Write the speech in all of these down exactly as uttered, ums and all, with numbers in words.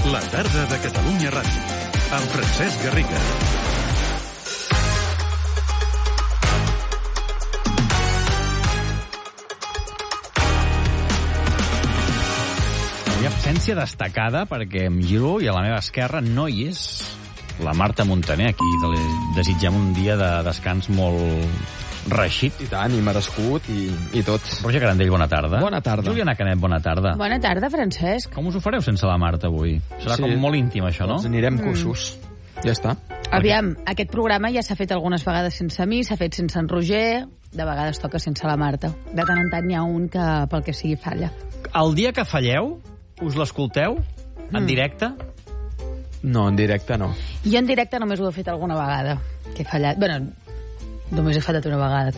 La tarda de Catalunya Ràdio, amb Francesc Garriga. Hi ha absència destacada perquè em giro i a la meva esquerra no hi és la Marta Montaner. Aquí desitgem un dia de descans molt reixit. I tant, i merescut, i, i tot. Roger Garandell, bona tarda. Bona tarda. Juliana Canet, bona tarda. Bona tarda, Francesc. Com us ho fareu sense la Marta avui? Serà sí. com molt íntim, això, no? Doncs anirem coixos. Mm. Ja està. Aviam, aquest programa ja s'ha fet algunes vegades sense mi, s'ha fet sense en Roger, de vegades toca sense la Marta. De tant en tant n'hi ha un que, pel que sigui, falla. El dia que falleu, us l'escolteu en mm. directe? No, en directe no. Jo en directe només ho he fet alguna vegada, que he fallat. Bueno, només he fallat una vegada,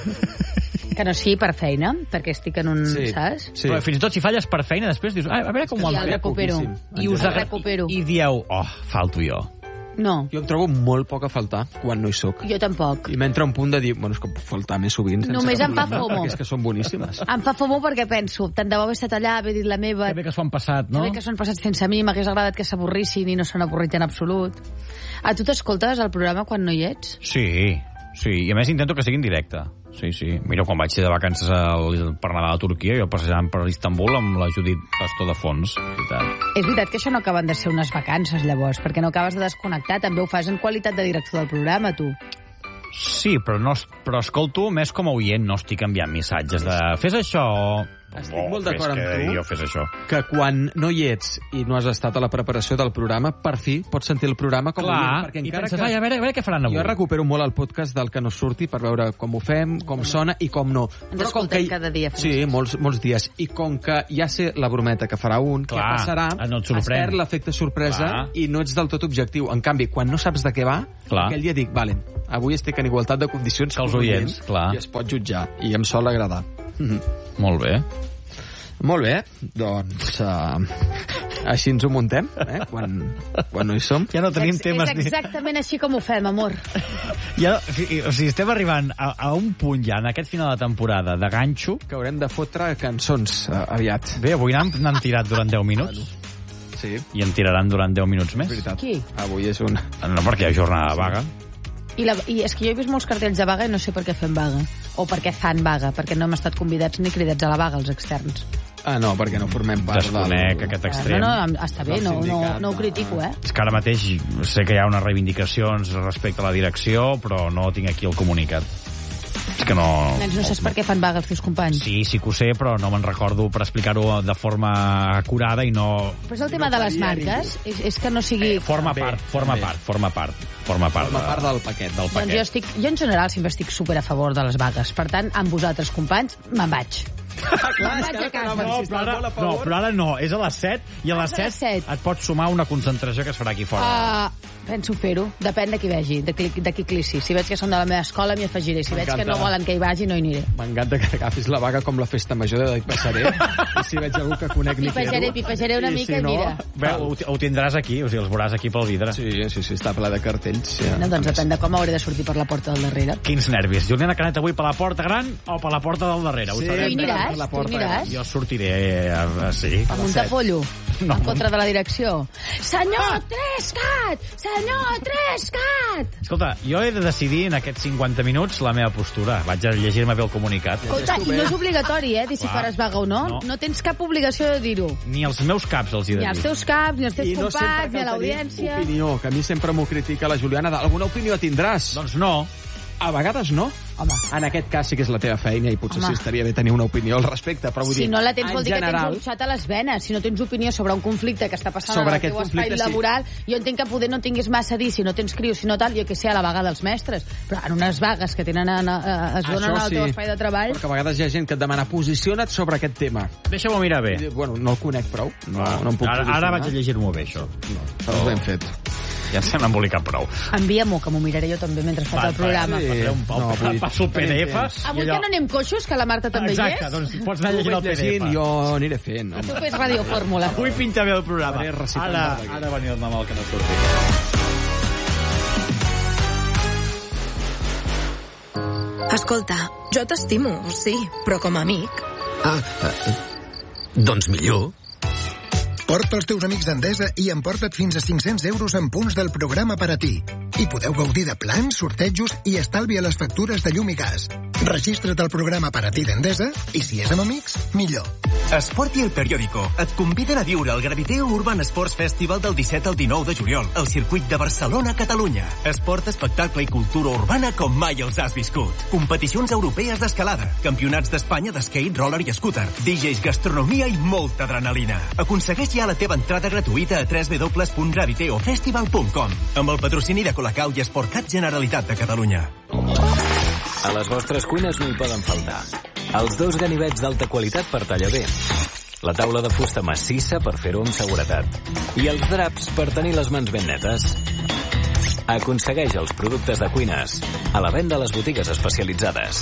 crec. Que no sigui per feina, perquè estic en un... Sí. Saps? Sí. Però fins i tot si falles per feina, després dius, ah, a veure com ho I han el fet. recupero. I us el recupero. I dieu, oh, falto jo. No, Jo em trobo molt poc a faltar quan no hi soc. jo tampoc. I m'entra un punt de dir, bueno, és que puc faltar més sovint. sense Només cap em fa problema, fomo. Perquè és que són boníssimes. Em fa fomo perquè penso, tant de bo haver estat allà, haver dit la meva... Que bé que s'ho han passat, no? Que bé que són passats sense mi, m'hagués agradat que s'avorrissin i no s'han avorrit en absolut. A tu t'escoltes el programa quan no hi ets? Sí, sí, i a més intento que sigui en directe. Sí, sí. Mira, quan vaig ser de vacances al, per Nadal a Turquia, jo passejant per Istanbul amb la Judit Pastor de fons. Veritat. És veritat que això no acaben de ser unes vacances, llavors, perquè no acabes de desconnectar, també ho fas en qualitat de director del programa, tu. Sí, però, no, però escolto més com a oient, no estic enviant missatges de fes això... Estic oh, molt d'acord fes amb que tu. Jo fes això. Que quan no hi ets i no has estat a la preparació del programa, per fi pots sentir el programa com Clar, a oient, perquè i encara penses, que... ai, a veure, a veure què faran avui. Jo recupero molt el podcast del que no surti per veure com ho fem, com sona i com no. Ens escoltem hi- cada dia, Sí, Francesc. molts, molts dies. I com que ja sé la brometa que farà un, Clar, què passarà, no et es sorprèn. perd l'efecte sorpresa Clar. i no ets del tot objectiu. En canvi, quan no saps de què va, Clar. aquell dia dic, vale, avui estic en igualtat de condicions Que els un oients, oient, clar. I es pot jutjar, i em sol agradar. Mhm. Molt bé. Molt bé, doncs uh, així ens ho muntem, eh? quan, quan no hi som. Ja no tenim és, temes... és exactament així com ho fem, amor. Ja, o sigui, estem arribant a, a un punt ja, en aquest final de temporada, de ganxo. Que haurem de fotre cançons uh, aviat. Bé, avui n'han n'han tirat durant deu minuts. Sí, I en tiraran durant deu minuts més. veritat. Qui? Avui és un... No, perquè hi ha jornada de vaga. I, la, I és que jo he vist molts cartells de vaga i no sé per què fem vaga. O per què fan vaga, perquè no hem estat convidats ni cridats a la vaga, els externs. Ah, no, perquè no formem part Desconec del... aquest extrem. No, no, està bé, del no, no, sindicat, no ho no. critico, eh? És que ara mateix sé que hi ha unes reivindicacions respecte a la direcció, però no tinc aquí el comunicat. És que no... Nens, no saps per què fan vaga els teus companys? Sí, sí que ho sé, però no me'n recordo per explicar-ho de forma acurada i no... Però és el tema No de les faria marques, és, és que no sigui... Eh, forma Bé, part, forma bé. part, forma part, forma part, Forma part del paquet. del Doncs jo, paquet. estic, jo en general sempre estic super a favor de les vagues. Per tant, amb vosaltres, companys, me'n vaig. Clar, Me'n vaig a casa. No, però ara, no, però ara no, és a les set i a les És a les set set. et pots sumar una concentració que es farà aquí fora. Uh, penso fer-ho. Depèn de qui vegi, de qui, de qui clissi. Si veig que són de la meva escola, m'hi afegiré. Si veig que M'encanta. no volen que hi vagi, no hi aniré. M'encanta que agafis la vaga com la festa major de Passaré. I si veig algú que conec ni Pipejaré, quedo. pipejaré una I mica si i no, mira. Bé, ho, ho tindràs aquí, o sigui, els veuràs aquí pel vidre. Sí, sí, sí, està ple de cartells. Ja. No, doncs depèn de com hauré de sortir per la porta del darrere. Quins nervis. Juliana Canet avui per la porta gran o per la porta del darrere? Ho Sí. sabrem. Tu hi aniràs? per la Tu porta, hi aniràs? Jo sortiré, eh, sí. Amb un tapollo? No. En contra de la direcció? Senyor Trescat! Senyor Trescat! Escolta, jo he de decidir en aquests cinquanta minuts la meva postura. Vaig a llegir-me bé el comunicat. Escolta, i no és obligatori, eh, dir si Clar. faràs vaga o no. No. No tens cap obligació de dir-ho. Ni els meus caps els hi he de Ni als dir. teus caps, ni als teus I no sempre companys, cal ni a tenir l'audiència. opinió, que a mi sempre m'ho critica la Juliana. Alguna opinió tindràs? Doncs no. A vegades no. Home. En aquest cas sí que és la teva feina i potser Home. sí estaria bé tenir una opinió al respecte, però vull Si dir, no la tens, en vol dir que general, tens un xat a les venes. Si no tens opinió sobre un conflicte que està passant Sobre en el aquest teu espai conflicte, sí. laboral, jo entenc que poder no tinguis massa a dir, si no tens crios, si no tal, jo que sé, a la vaga dels mestres. Però en unes vagues que tenen en, eh, es donen Això al sí, teu espai de treball... perquè a vegades hi ha gent que et demana posiciona't sobre aquest tema. Deixa-m'ho mirar bé. I dic, bueno, no el conec prou, no, no em puc ara, posicionar. ara vaig a llegir-m'ho bé, això. No, però ben fet. Ja em sembla embolicat prou. Envia-m'ho, que m'ho miraré jo també mentre fas el programa. sí. Faré un, No, no, vull- passo el P D F. Avui i que no anem coixos, que la Marta també Exacte, hi és? doncs pots anar Tu llegint el vaig P D llegint, F. jo aniré fent. Tu Home. fes radiofórmula. Avui pinta bé el programa. Faré recitant Ara, Verdaguer. ara veniu amb el que no surti. Escolta, jo t'estimo, sí, però com a amic. Ah, eh, doncs millor. Porta els teus amics d'Endesa i emporta't fins a cinc-cents euros en punts del programa per a ti. I podeu gaudir de plans, sortejos i estalvi a les factures de llum i gas. Registra't al programa per a ti d'Endesa i si és amb amics, millor. Esport i El Periódico et conviden a viure el Graviteo Urban Sports Festival del disset al dinou de juliol al circuit de Barcelona, Catalunya. Esport, espectacle i cultura urbana com mai els has viscut. Competicions europees d'escalada, campionats d'Espanya d'skate, roller i scooter, D Js, gastronomia i molta adrenalina. Aconsegueix ja la teva entrada gratuïta a w w w punt graviteo festival punt com amb el patrocini de Colacau i Esportcat Generalitat de Catalunya. A les vostres cuines no hi poden faltar els dos ganivets d'alta qualitat per tallar bé, la taula de fusta massissa per fer-ho amb seguretat i els draps per tenir les mans ben netes. Aconsegueix els productes de cuines a la venda a les botigues especialitzades.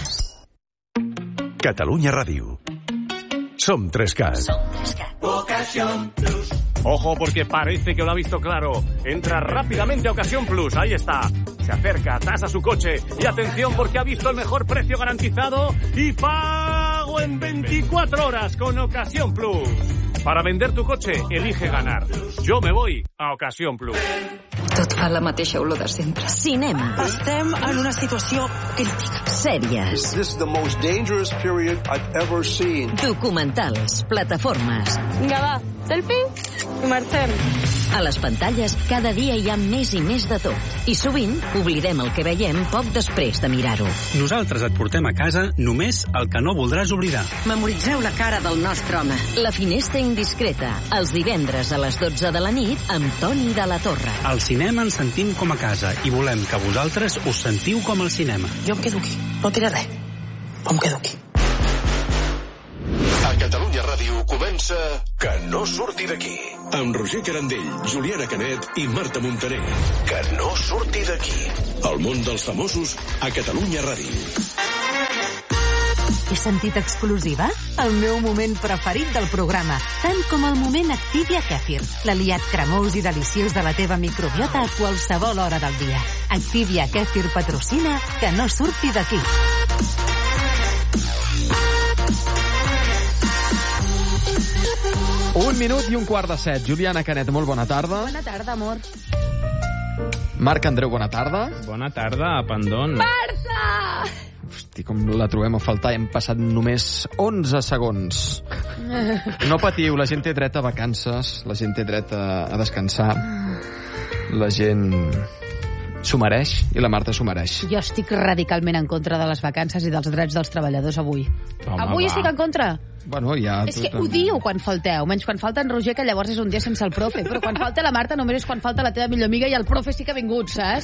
Catalunya Ràdio. Som tres cas. Ocasión Plus. Ojo, porque parece que lo ha visto claro. Entra rápidamente a Ocasión Plus. Ahí está. Se acerca, tasa su coche. Y atención, porque ha visto el mejor precio garantizado y pago en veinticuatro horas con Ocasión Plus. Para vender tu coche, elige ganar. Yo me voy a Ocasión Plus. Tot fa la mateixa olor de sempre. Cinema. Estem en una situació crítica. Sèries. This is the most dangerous period I've ever seen. Documentals, plataformes. Vinga, va, selfie i marxem. A les pantalles cada dia hi ha més i més de tot. I sovint oblidem el que veiem poc després de mirar-ho. Nosaltres et portem a casa només el que no voldràs oblidar. Memoritzeu la cara del nostre home. La finestra indiscreta, els divendres a les dotze de la nit amb Toni de la Torre. Al cinema ens sentim com a casa i volem que vosaltres us sentiu com al cinema. Jo em quedo aquí, no diré res. Em quedo aquí. A Catalunya Ràdio comença Que no surti d'aquí. Amb Roger Carandell, Juliana Canet i Marta Montaner. Que no surti d'aquí. El món dels famosos a Catalunya Ràdio. He sentit exclusiva? El meu moment preferit del programa, tant com el moment Activia Kefir, l'aliat cremós i deliciós de la teva microbiota a qualsevol hora del dia. Activia Kefir patrocina Que no surti d'aquí. Un minut i un quart de set. Juliana Canet, molt bona tarda. Bona tarda, amor. Marc Andreu, bona tarda. Bona tarda, Pandón. Marta! Hosti, com la trobem a faltar. Hem passat només onze segons. No patiu, la gent té dret a vacances, la gent té dret a, a descansar. La gent s'ho mereix i la Marta s'ho mereix. Jo estic radicalment en contra de les vacances i dels drets dels treballadors avui. Home, avui va. Estic en contra. Bueno, ja... És que odio quan falteu, menys quan falta en Roger, que llavors és un dia sense el profe, però quan falta la Marta només és quan falta la teva millor amiga i el profe sí que ha vingut, saps?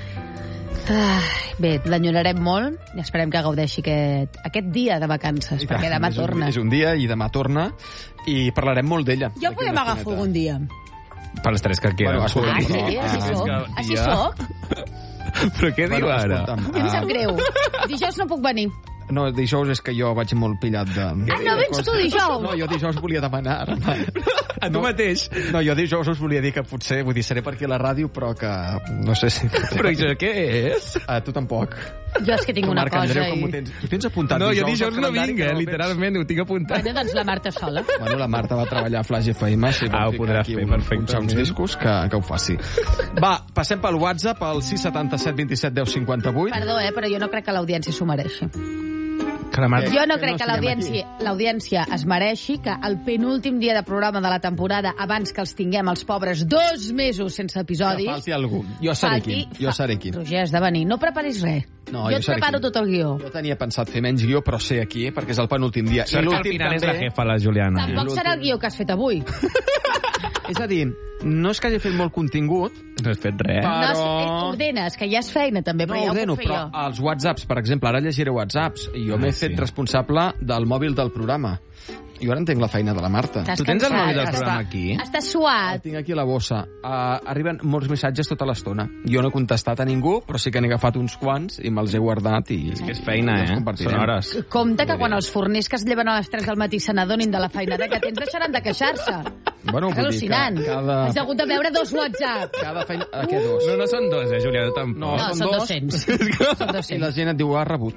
Ah, bé, l'enyorarem molt i esperem que gaudeixi aquest, aquest dia de vacances, I perquè demà és torna. Un, és un dia i demà torna i parlarem molt d'ella. Ja ho podem agafar algun dia. Per les tres que queden. Bueno, ah, sí? Així soc? Així soc? Però què diu bueno, ara? A mi em sap greu. Dijous no puc venir. No, dijous és que jo vaig molt pillat de... Ah, no vens tu dijous? No, jo dijous volia demanar... A tu no, mateix? No, jo dijous us volia dir que potser, vull dir, seré per aquí a la ràdio, però que no sé si... Però això què és? Uh, tu tampoc. Jo és que tinc una Marc cosa... Andreu, i... com ho tens? Tu tens apuntat no, dijous? No, jo dijous no vinc, eh, literalment, ho tinc apuntat. Bueno, doncs la Marta sola. Bueno, la Marta va treballar a Flash F M, si ah, ho podrà fer, un, perfecte. uns discos, que, que ho faci. Va, passem pel WhatsApp, al sis setanta set vint set deu cinquanta vuit. Perdó, eh, però jo no crec que l'audiència s'ho mereixi. Marta... Jo no crec que l'audiència l'audiència es mereixi que el penúltim dia de programa de la temporada, abans que els tinguem els pobres dos mesos sense episodis... Que falti algú. Jo seré aquí. Jo seré aquí. Roger, has de venir. No preparis res. No, jo, jo et preparo aquí. tot el guió. Jo tenia pensat fer menys guió, però sé aquí, perquè és el penúltim dia. Sort que al final és la jefa, la Juliana. Tampoc serà el guió que has fet avui. És a dir, no és que hagi fet molt contingut... No has fet res. Però... No, ordenes, que ja és feina, també, però no, ja ho ordeno, puc fer però jo. els whatsapps, per exemple, ara llegiré whatsapps, i jo ah, m'he sí. fet responsable del mòbil del programa. Jo ara entenc la feina de la Marta. Tu tens el mòbil del programa aquí? Estàs suat. El tinc aquí a la bossa. Uh, arriben molts missatges tota l'estona. Jo no he contestat a ningú, però sí que n'he agafat uns quants i me'ls he guardat i... És que és feina, eh? Són hores. Compte que quan els forners que es lleven a les tres del matí se n'adonin de la feinada que tens deixaran de queixar-se. Bueno, és al·lucinant. Cada... Has hagut de veure dos WhatsApp. Cada feina... Què, dos? No, no són dos, eh, Julià? Tampoc. No, no, són, són dos cents. Són dos cents. I la gent et diu, ha rebut.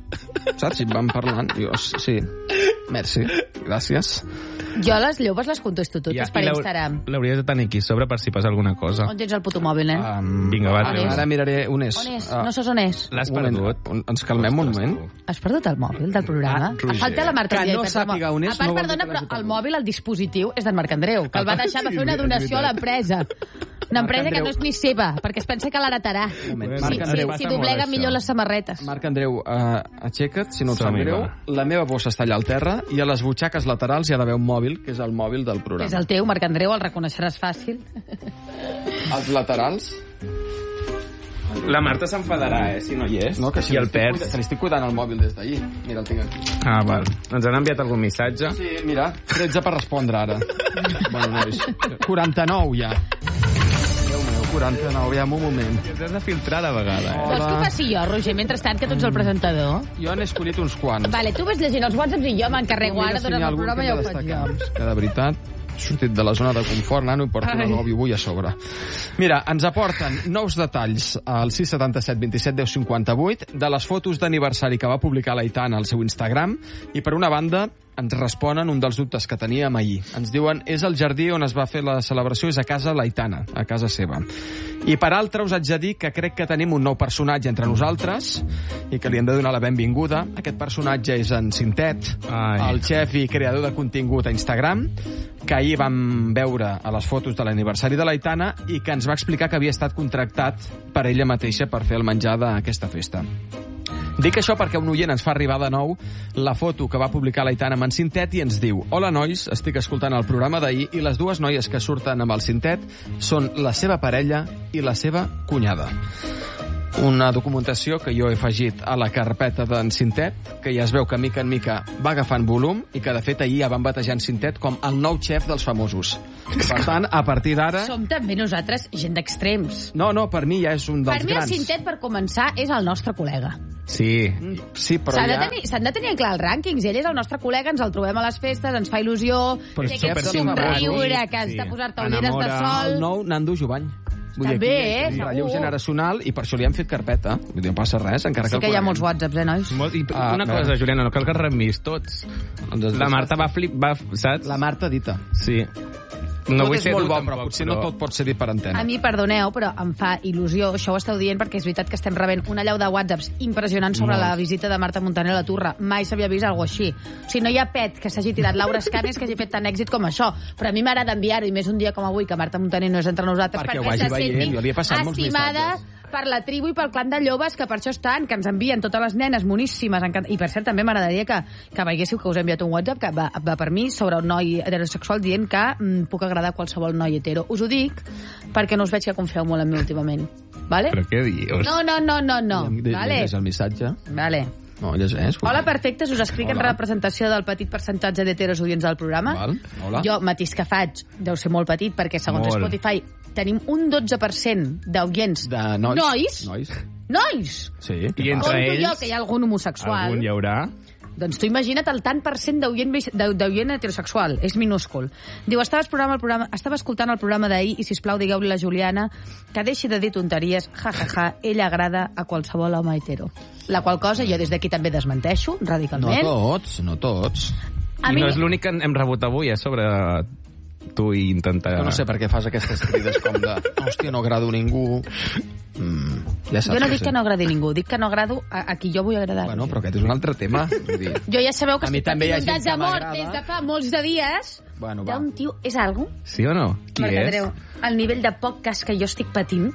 Saps? Si van parlant, jo, sí, merci, gràcies. Jo les lloves les contesto totes per Instagram. L'hauries de tenir aquí sobre per si passa alguna cosa. On tens el puto mòbil, eh? Um, Vinga, va. Ara miraré on és. On és? No saps on és? L'has perdut. Ens calmem un moment. Has perdut el mòbil del programa? Ah, falta la Marta que Andreu. no sàpiga on és, a part, no vol perdona, dir que però l'hagi el mòbil, el dispositiu, és d'en Marc Andreu, que el va deixar, va fer una donació a l'empresa. Una empresa que no és ni seva, perquè es pensa que l'heretarà. Si, si, si doblega millor les samarretes. Marc Andreu, uh, aixeca't, si no et sap greu. La meva bossa està allà al terra i a les butxaques laterals hi ha d'haver un mòbil, que és el mòbil del programa. És el teu, Marc Andreu, el reconeixeràs fàcil. Els laterals... La Marta s'enfadarà, eh, si no hi és. No, que si I el perds. Se li estic cuidant el mòbil des d'ahir. Mira, el tinc aquí. Ah, val. Ens han enviat algun missatge? Sí, mira, tretze per respondre ara. Bueno, nois, quaranta-nou ja. Déu meu, quaranta-nou, ja, un moment. Que t'has de filtrar de vegada, eh? Vols que ho faci jo, Roger, mentrestant, que tu ets el presentador? Jo n'he escollit uns quants. Vale, tu ves llegint els whatsapps i jo m'encarrego ara durant el programa i ja ho faig jo. Que de veritat... sortit de la zona de confort, nano, i porto una nova avui a sobre. Mira, ens aporten nous detalls al sis setanta set vint set deu cinquanta vuit de les fotos d'aniversari que va publicar l'Aitana al seu Instagram, i per una banda ens responen un dels dubtes que teníem ahir. Ens diuen, és el jardí on es va fer la celebració, és a casa l'Aitana, a casa seva. I per altra us haig de dir que crec que tenim un nou personatge entre nosaltres i que li hem de donar la benvinguda. Aquest personatge és en Cintet, Ai. el xef i creador de contingut a Instagram, que ahir vam veure a les fotos de l'aniversari de l'Aitana i que ens va explicar que havia estat contractat per ella mateixa per fer el menjar d'aquesta festa. Dic això perquè un oient ens fa arribar de nou la foto que va publicar l'Aitana amb en Cintet i ens diu: hola nois, estic escoltant el programa d'ahir i les dues noies que surten amb el Cintet són la seva parella i la seva cunyada. Una documentació que jo he afegit a la carpeta d'en Cintet, que ja es veu que mica en mica va agafant volum i que de fet ahir ja van batejar en Cintet com el nou xef dels famosos. Per tant, a partir d'ara... Som també nosaltres gent d'extrems. No, no, per mi ja és un dels grans. Per mi el Cintet, per començar, és el nostre col·lega. Sí, sí, però S'han ja... de tenir, s'han de tenir clar els rànquings. Ell és el nostre col·lega, ens el trobem a les festes, ens fa il·lusió, però té aquest somriure que has de posar-te ulleres de sol. El nou Nando Jovany. Vull També, dir, eh? Un relleu generacional i per això li han fet carpeta. Vull dir, no passa res, encara sí que... que hi ha molts whatsapps, eh, nois? Molt, i Ah, una bé. cosa, Juliana, no cal que els reenvis tots. La Marta va flip... Va, saps? La Marta dita. Sí. No vull tot és ser molt dur bo, tampoc, però potser però- no tot pot ser dit per antena. A mi, perdoneu, però em fa il·lusió. Això ho esteu dient perquè és veritat que estem rebent una llau de whatsapps impressionant sobre Molt. la visita de Marta Montaner a la Turra. Mai s'havia vist alguna cosa així. O sigui, no hi ha pet que s'hagi tirat Laura Escanes que hagi fet tant èxit com això. Però a mi m'agrada enviar-ho, i més un dia com avui, que Marta Montaner no és entre nosaltres, Perquè ho perquè vagi se veient, senti jo li he passat molts estimada missatges. per la tribu i pel clan de llobes, que per això estan, que ens envien totes les nenes moníssimes. encant- I per cert, també m'agradaria que, que veiéssiu que us he enviat un WhatsApp que va, va per mi sobre un noi heterosexual dient que mm, puc agradar a qualsevol noi hetero. Us ho dic perquè no us veig que confieu molt en mi últimament. Vale? Però què dius? No, no, no, no, no. Vale? És el missatge. Vale. No, llegeix. Hola, perfectes. Us escric en Hola. representació del petit percentatge d'heteros oients del programa. Val. Hola. Jo, matís que faig, deu ser molt petit, perquè segons Molt. Spotify tenim un dotze per cent d'oients De nois. nois. Nois. Nois! Sí. I entre Compto ells, jo que hi ha algun homosexual. algun hi haurà? Doncs tu imagina't el tant per cent d'oient bis- d'au- d'oient heterosexual. És minúscul. Diu, estava, programa, el programa, estava escoltant el programa d'ahir i, sisplau, digueu-li a la Juliana que deixi de dir tonteries. Ja, ja, ja. Ella agrada a qualsevol home hetero. La qual cosa jo des d'aquí també desmenteixo, No radicalment. tots, no tots. A I mi- no és l'únic que hem rebut avui, eh, sobre tu i intentar... Que no sé per què fas aquestes crides com de hòstia, no agrado a ningú. Mm, ja saps Jo no què dic sé. que no agradi a ningú, dic que no agrado a, a qui jo vull agradar. Bueno, però aquest és un altre tema. Vull dir, Jo ja sabeu que A mi estic també hi ha patint gent inundats que d'amor m'agrada. des de fa molts de dies. bueno, Hi ha va. un tio... És algo? Sí o no? Qui Marc és? Andreu, el nivell de podcast que jo estic patint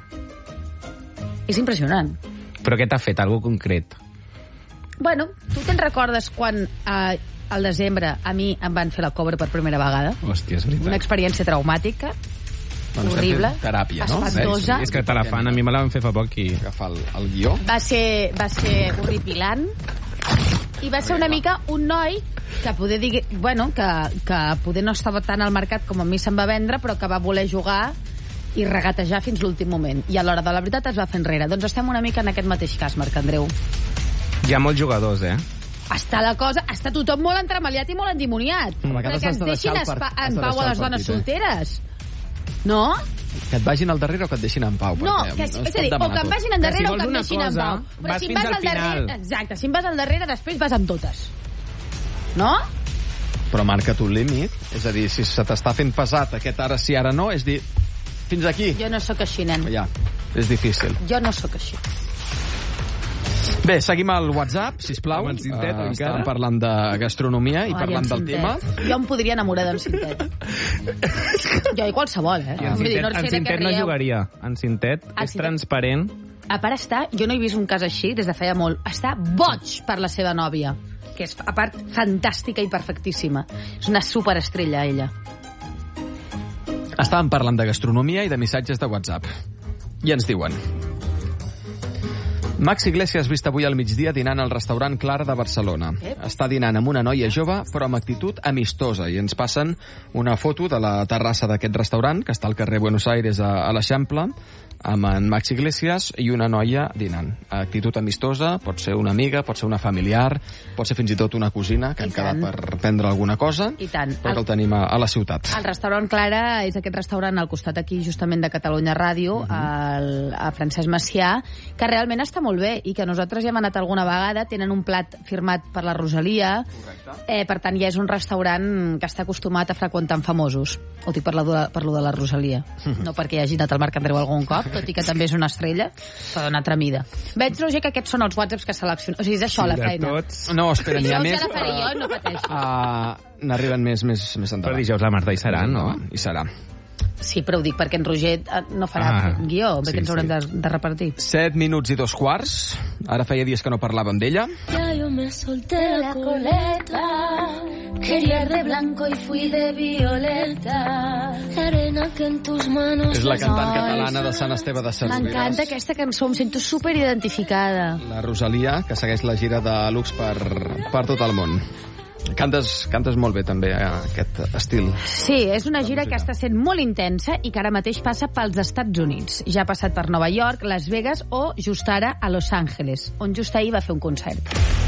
és impressionant. Però què t'ha fet? Algo concret? Bueno, tu te'n recordes quan eh, al desembre a mi em van fer la cobra per primera vegada? Hòstia, és veritat. Una experiència traumàtica, Bueno, estem horrible, fent teràpia, no? espantosa. És que te la fan, a mi me la van fer fa poc i... Agafar el, el guió. Va ser, va ser horripilant i va ser una mica un noi que poder dir, bueno, que, que poder no estava tant al mercat com a mi se'm va vendre, però que va voler jugar i regatejar fins l'últim moment. I a l'hora de la veritat es va fer enrere. Doncs estem una mica en aquest mateix cas, Marc Andreu. Hi ha molts jugadors, eh? Està la cosa, està tothom molt entremaliat i molt endimoniat. A vegades que has ens de deixar deixin el part- espa- has en de pau deixar a el les dones partit, eh? solteres. No? Que et vagin al darrere o que et deixin en pau. No, que, és a dir, o que em vagin endarrere o que em deixin en pau. Vas fins al final. Exacte, si em vas al darrere, després vas amb totes. No? Però marca't un límit. És a dir, si se t'està fent pesat aquest ara sí, ara no, és dir, fins aquí. Jo no sóc així, nen. Ja, és difícil. Jo no sóc així. Bé, seguim al WhatsApp, sisplau. Amb en Cintet, uh, encara. Estàvem parlant de gastronomia i Ai, parlant del Cintet. tema. Jo em podria enamorar d'en Cintet. Jo i qualsevol, eh? I en Vull dir, Cintet, sé en de què Cintet no rieu. jugaria. En Cintet En és Cintet. transparent. A part està, jo no he vist un cas així des de feia molt, està boig per la seva nòvia, que és, a part, fantàstica i perfectíssima. És una superestrella, ella. Estàvem parlant de gastronomia i de missatges de WhatsApp. I ens diuen... Max Iglesias vist avui al migdia dinant al restaurant Clara de Barcelona. Està dinant amb una noia jove, però amb actitud amistosa, i ens passen una foto de la terrassa d'aquest restaurant, que està al carrer Buenos Aires a, a l'Eixample, amb en Max Iglesias i una noia dinant. Actitud amistosa, pot ser una amiga, pot ser una familiar, pot ser fins i tot una cosina, que I han tant. quedat per prendre alguna cosa, I tant. però que el tenim a, a la ciutat. El restaurant Clara és aquest restaurant al costat aquí, justament de Catalunya Ràdio, uh -huh. al, a Francesc Macià, que realment està molt bé i que nosaltres ja hem anat alguna vegada. Tenen un plat firmat per la Rosalia. Eh, per tant, ja és un restaurant que està acostumat a freqüentar amb famosos. Ho dic per, la, per lo de la Rosalia. No perquè hagi anat al Marc Andreu algun cop, tot i que també és una estrella, però d'una altra mida. Veig, Roger, que aquests són els whatsapps que selecciono. O sigui, és això, Sí, la de feina. tots. No, espera, n'hi ha Això més. ja la faré jo, no pateixis. Uh, N'arriben més, més, més endavant. Però dijous la Marta hi serà, no? Hi serà. Sí, però ho dic perquè en Roger eh, no farà Ah, guió, perquè sí, ens haurem sí. de, de repartir. Set minuts i dos quarts. Ara feia dies que no parlàvem d'ella. Ya yo me solté la coleta, quería de blanco y fui de violeta, la arena que en tus manos... És la cantant Ai, catalana de Sant Esteve de Sesrovires. M'encanta aquesta cançó, em sento super identificada. La Rosalia, que segueix la gira de Lux per, per tot el món. Cantes, cantes molt bé, també, eh, aquest estil. Sí, és una gira que està sent molt intensa i que ara mateix passa pels Estats Units. Ja ha passat per Nova York, Las Vegas o, just ara, a Los Angeles, on just ahir va fer un concert.